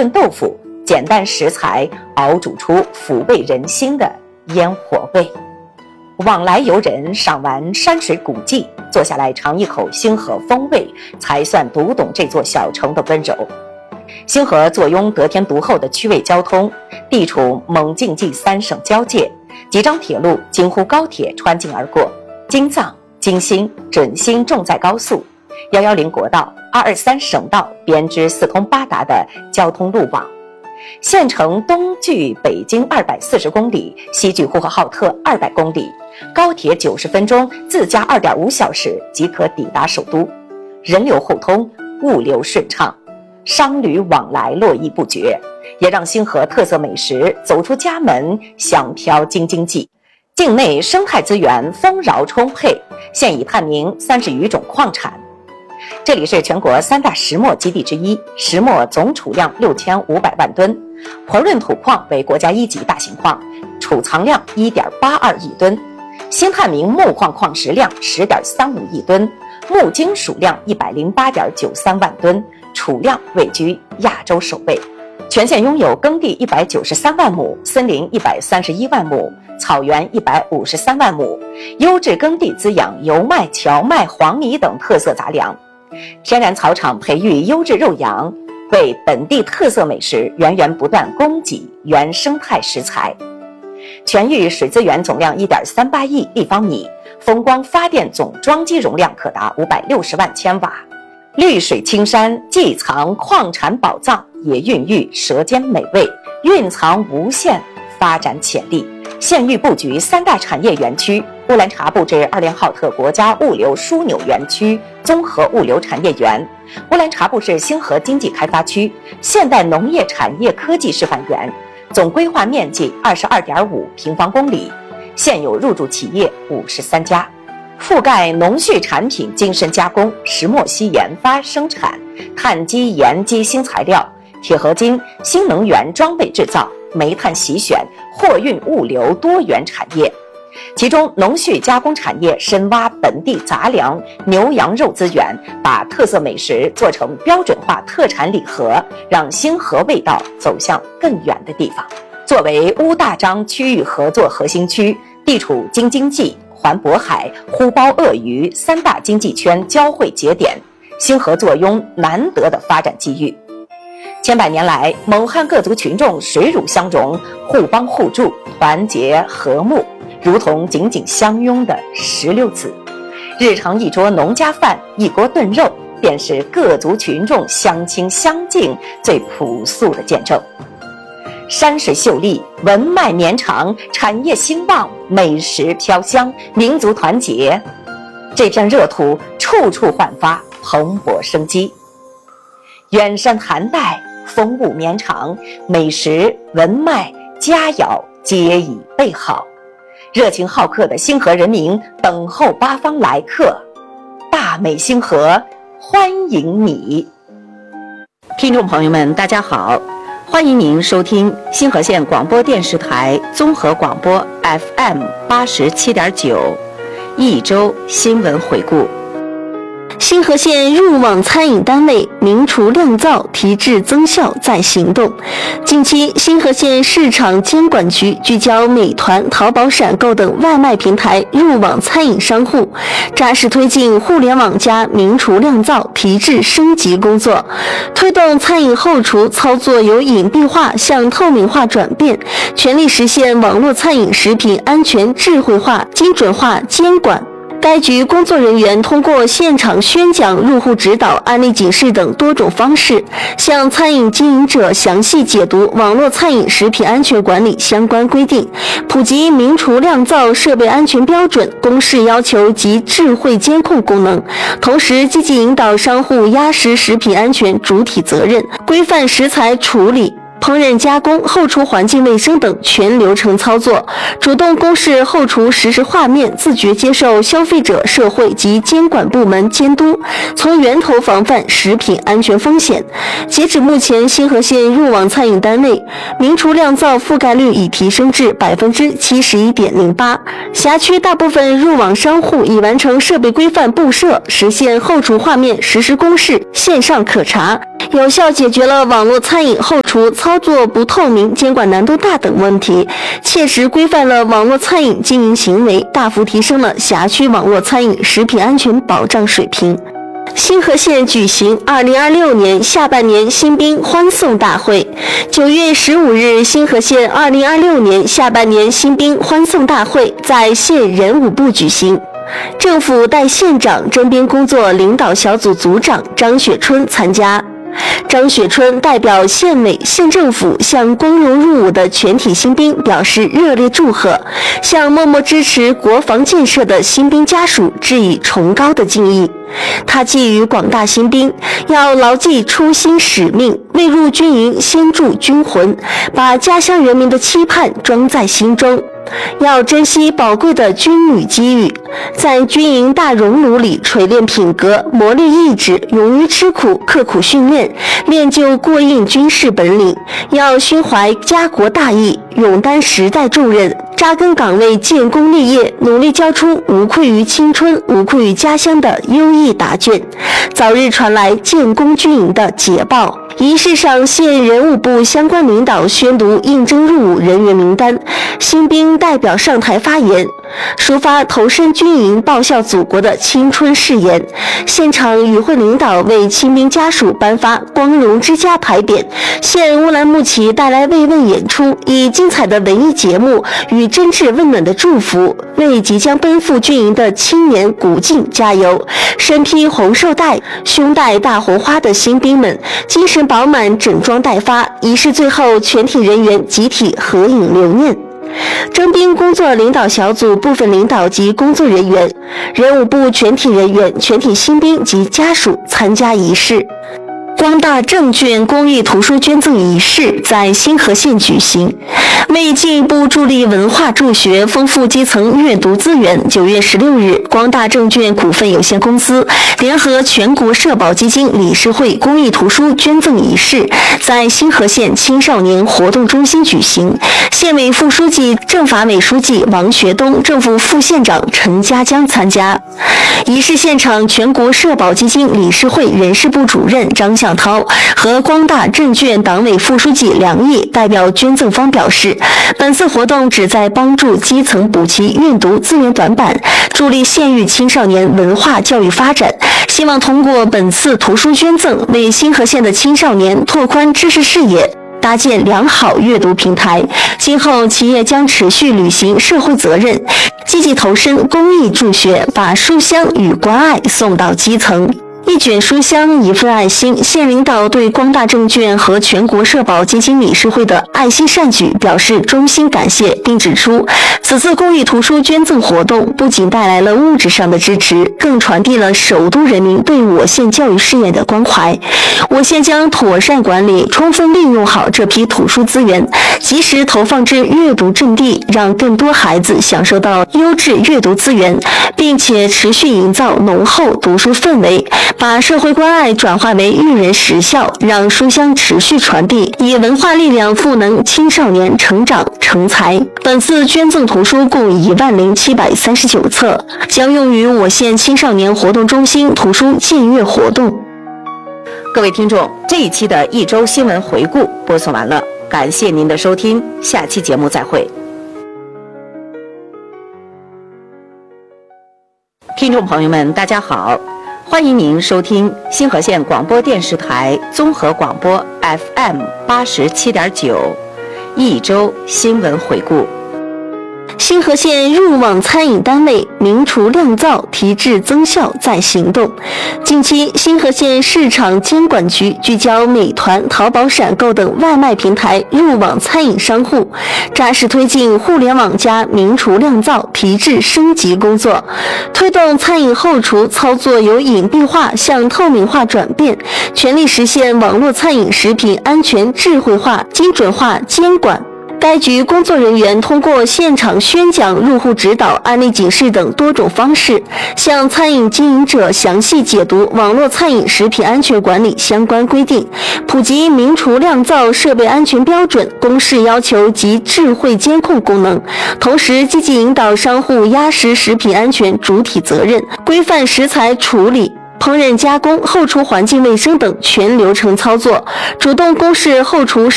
炖豆腐，简单食材熬煮出抚慰人心的烟火味。往来游人赏完山水古迹，坐下来尝一口星河风味，才算读懂这座小城的温柔。星河坐拥得天独厚的区位交通，地处蒙晋冀3省交界，几张铁路京沪高铁穿境而过，京藏、京新、准新重载高速、110国道、223省道编织四通八达的交通路网。县城东距北京240公里，西距呼和浩特200公里，高铁90分钟，自驾2.5小时即可抵达首都，人流互通，物流顺畅，商旅往来络绎不绝，也让星河特色美食走出家门，香飘京津冀。境内生态资源丰饶充沛，现已探明30余种矿产。这里是全国3大石墨基地之一，石墨总储量6500万吨，婆润土矿为国家1级大型矿，储藏量1.82亿吨，新探明钼矿矿石量10.35亿吨，钼金属量108.93万吨，储量位居亚洲首位。全县拥有耕地193万亩，森林131万亩，草原153万亩，优质耕地滋养油麦、荞麦、黄米等特色杂粮，天然草场培育优质肉羊，为本地特色美食源源不断供给原生态食材。全域水资源总量1.38亿立方米，风光发电总装机容量可达560万千瓦。绿水青山既藏矿产宝藏，也孕育舌尖美味，蕴藏无限发展潜力。县域布局3大产业园区，乌兰察布至2连浩特国家物流枢纽园区综合物流产业园，乌兰察布市星河经济开发区现代农业产业科技示范园，总规划面积22.5平方公里，现有入驻企业53家，覆盖农畜产品精深加工、石墨烯研发生产、碳基盐基新材料、铁合金、新能源装备制造、煤炭洗选、货运物流多元产业。其中农畜加工产业深挖本地杂粮、牛羊肉资源，把特色美食做成标准化特产礼盒，让星河味道走向更远的地方。作为乌大章区域合作核心区，地处京津冀、环渤海、呼包鄂渝3大经济圈交汇节点，星河坐拥难得的发展机遇。千百年来，蒙汉各族群众水乳相融，互帮互助，团结和睦，如同紧紧相拥的石榴籽。日常一桌农家饭，一锅炖肉，便是各族群众相亲相敬最朴素的见证。山水秀丽，文脉绵长，产业兴旺，美食飘香，民族团结，这片热土处处焕发蓬勃生机。远山寒带，风物绵长，美食文脉佳肴皆已备好，热情好客的星河人民等候八方来客，大美星河欢迎你。听众朋友们，大家好，欢迎您收听星河县广播电视台综合广播 FM87.9一周新闻回顾。 星河县入网餐饮单位明厨亮灶，提质增效在行动。近期，星河县市场监管局聚焦美团、淘宝闪购等外卖平台入网餐饮商户，扎实推进互联网加明厨亮灶提质升级工作，推动餐饮后厨操作由隐蔽化向透明化转变，全力实现网络餐饮食品安全智慧化、精准化监管。该局工作人员通过现场宣讲、入户指导、案例警示等多种方式，向餐饮经营者详细解读网络餐饮食品安全管理相关规定，普及明厨亮灶设备安全标准、公示要求及智慧监控功能，同时积极引导商户压实食品安全主体责任，规范食材处理、 烹饪加工、后厨环境卫生等全流程操作，主动公示后厨实时画面，自觉接受消费者、社会及监管部门监督，从源头防范食品安全风险。截止目前，星河县入网餐饮单位明厨亮灶覆盖率已提升至71.08%，辖区大部分入网商户已完成设备规范布设，实现后厨画面实时公示、线上可查，有效解决了网络餐饮后厨操作不透明、监管难度大等问题，切实规范了网络餐饮经营行为，大幅提升了辖区网络餐饮食品安全保障水平。星河县举行2026年下半年新兵欢送大会。9月15日，星河县2026年下半年新兵欢送大会在县人武部举行。政府代县长征兵工作领导小组组长张雪春参加。张雪春代表县委、县政府向光荣入伍的全体新兵表示热烈祝贺，向默默支持国防建设的新兵家属致以崇高的敬意。他寄予广大新兵，要牢记初心使命，未入军营先铸军魂，把家乡人民的期盼装在心中。要珍惜宝贵的军旅机遇，在军营大熔炉里锤炼品格，磨砺意志，勇于吃苦，刻苦训练，练就过硬军事本领。要心怀家国大义，勇担时代重任，扎根岗位，建功立业，努力交出无愧于青春、无愧于家乡的优异答卷，早日传来建功军营的捷报。仪式上，县人武部相关领导宣读应征入伍人员名单，新兵代表上台发言，抒发投身军营报效祖国的青春誓言。现场与会领导为新兵家属颁发光荣之家牌匾，县乌兰牧骑带来慰问演出，以精彩的文艺节目与真挚温暖的祝福为即将奔赴军营的青年鼓劲加油。身披红绶带、胸戴大红花的新兵们精神饱满，整装待发。仪式最后，全体人员集体合影留念。征兵工作领导小组部分领导及工作人员、人武部全体人员、全体新兵及家属参加仪式。光大证券公益图书捐赠仪式在星河县举行。为进一步助力文化助学，丰富基层阅读资源，9月16日，光大证券股份有限公司联合全国社保基金理事会公益图书捐赠仪式在星河县青少年活动中心举行。县委副书记、政法委书记王学东，政府副县长陈家江参加。仪式现场，全国社保基金理事会人事部主任张向涛和光大证券党委副书记梁毅代表捐赠方表示，本次活动旨在帮助基层补齐阅读资源短板，助力县域青少年文化教育发展，希望通过本次图书捐赠，为星河县的青少年拓宽知识视野，搭建良好阅读平台。今后企业将持续履行社会责任，积极投身公益助学，把书香与关爱送到基层。一卷书香，一份爱心。县领导对光大证券和全国社保基金理事会的爱心善举表示衷心感谢，并指出，此次公益图书捐赠活动不仅带来了物质上的支持，更传递了首都人民对我县教育事业的关怀。我县将妥善管理，充分利用好这批图书资源，及时投放至阅读阵地，让更多孩子享受到优质阅读资源，并且持续营造浓厚读书氛围，把社会关爱转化为育人实效，让书香持续传递，以文化力量赋能青少年成长成才。本次捐赠图书共10739册，将用于我县青少年活动中心图书借阅活动。 各位听众，这一期的一周新闻回顾播送完了，感谢您的收听，下期节目再会。听众朋友们，大家好，欢迎您收听星河县广播电视台综合广播 FM87.9一周新闻回顾。 新河县入网餐饮单位明厨亮灶，提质增效在行动。近期，新河县市场监管局聚焦美团、淘宝闪购等外卖平台入网餐饮商户，扎实推进互联网加明厨亮灶提质升级工作，推动餐饮后厨操作由隐蔽化向透明化转变，全力实现网络餐饮食品安全智慧化、精准化监管。该局工作人员通过现场宣讲、入户指导、案例警示等多种方式，向餐饮经营者详细解读网络餐饮食品安全管理相关规定，普及明厨亮灶设备安全标准、公示要求及智慧监控功能，同时积极引导商户压实食品安全主体责任，规范食材处理、烹饪加工、后厨环境卫生等全流程操作，主动公示后厨